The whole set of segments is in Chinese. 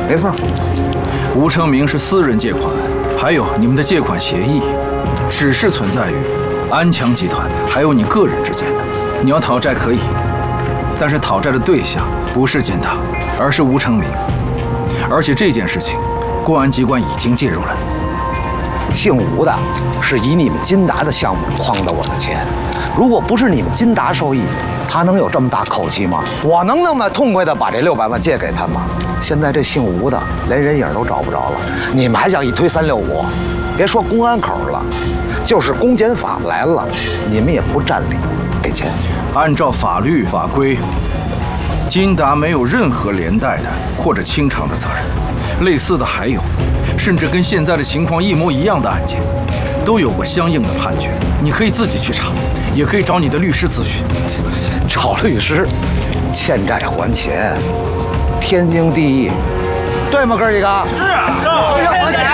没错。 吴成明是私人借款，还有你们的借款协议，只是存在于安强集团还有你个人之间的。你要讨债可以，但是讨债的对象不是金达，而是吴成明。而且这件事情，公安机关已经介入了。 姓吴的是以你们金达的项目诓的我的钱，如果不是你们金达受益，他能有这么大口气吗？我能那么痛快的把这600万借给他吗？现在这姓吴的连人影都找不着了，你们还想一推365？别说公安口了，就是公检法来了，你们也不占理给钱。 按照法律法规，金达没有任何连带的或者清偿的责任。类似的还有，甚至跟现在的情况一模一样的案件，都有过相应的判决。你可以自己去查，也可以找你的律师咨询。 找律师，欠债还钱，天经地义，对吗，哥几个？ 是啊，还钱。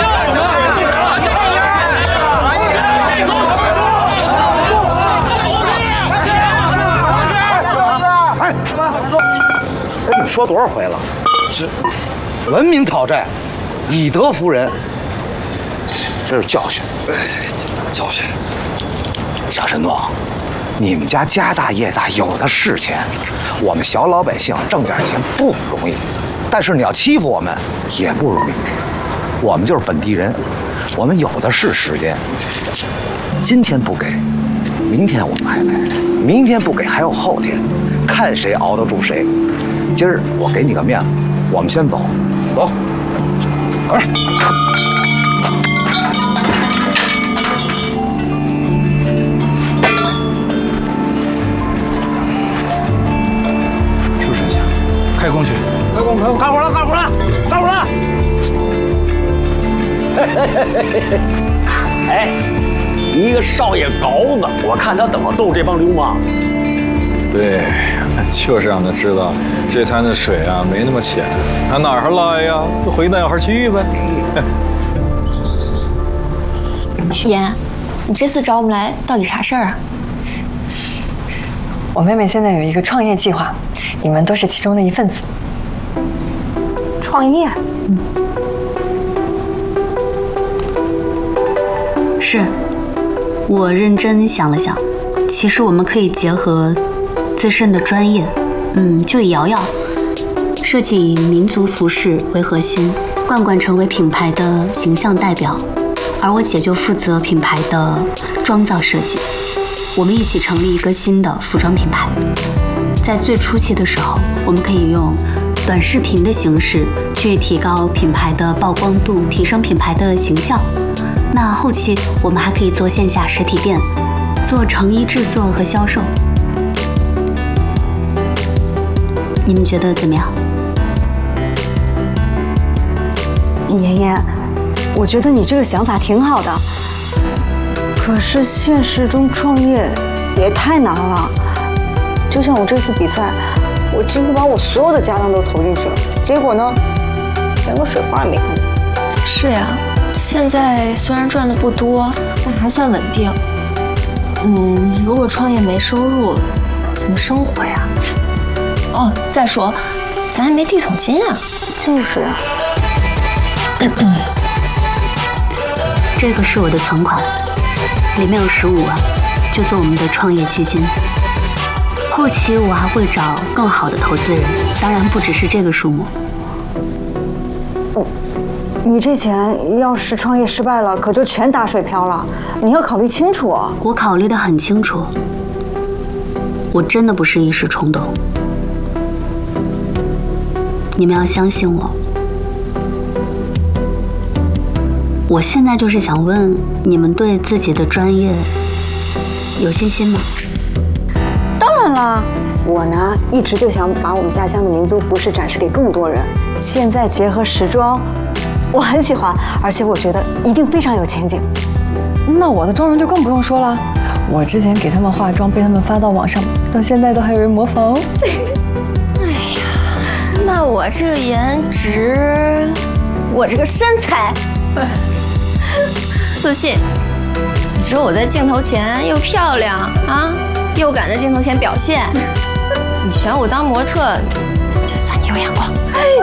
哎，跟你们说多少回了？文明讨债，以德服人，这是教训。教训。小沈东，你们家家大业大，有的是钱，我们小老百姓挣点钱不容易，但是你要欺负我们也不容易。我们就是本地人，我们有的是时间。今天不给，明天我们还来；明天不给，还有后天，看谁熬得住谁。今儿我给你个面子，我们先走，走。哎。 树神下，开工去！ 开工！ 干活了！干活了！干活了！ 哎，一个少爷羔子，我看他怎么斗这帮流氓。 对，就是让他知道这滩的水啊没那么浅，他哪儿来呀？就回那儿去呗。 徐岩，你这次找我们来到底啥事儿啊？ 我妹妹现在有一个创业计划，你们都是其中的一份子。 创业？ 是，我认真想了想，其实我们可以结合自身的专业，就以瑶瑶设计以民族服饰为核心，冠冠成为品牌的形象代表，而我姐就负责品牌的妆造设计。我们一起成立一个新的服装品牌。在最初期的时候，我们可以用短视频的形式去提高品牌的曝光度，提升品牌的形象。那后期我们还可以做线下实体店，做成衣制作和销售。你们觉得怎么样？ 妍妍，我觉得你这个想法挺好的，可是现实中创业也太难了。就像我这次比赛，我几乎把我所有的家当都投进去了，结果呢，连个水花也没看见。 是呀，现在虽然赚的不多，但还算稳定。如果创业没收入，怎么生活呀？哦，再说，咱还没第一桶金啊。 就是啊。 这个是我的存款，里面有15万，就做我们的创业基金。后期我还会找更好的投资人，当然不只是这个数目。 你这钱要是创业失败了，可就全打水漂了。你要考虑清楚啊！ 我考虑得很清楚，我真的不是一时冲动。你们要相信我。我现在就是想问，你们对自己的专业有信心吗？ 当然啦，我呢一直就想把我们家乡的民族服饰展示给更多人。现在结合时装，我很喜欢，而且我觉得一定非常有前景。 那我的妆容就更不用说了，我之前给他们化妆，被他们发到网上，到现在都还有人模仿哦。 哎呀，那我这个颜值，我这个身材，自信。你说我在镜头前又漂亮啊，又敢在镜头前表现，你选我当模特，就算你有眼光。